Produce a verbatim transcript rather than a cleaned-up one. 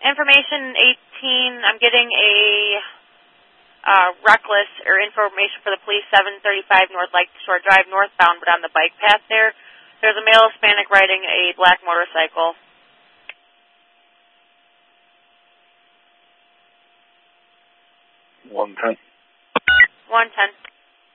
Information eighteen, I'm getting a uh, reckless or information for the police, seven thirty-five North Lake Shore Drive, northbound, but on the bike path there. There's a male Hispanic riding a black motorcycle. one ten. one ten.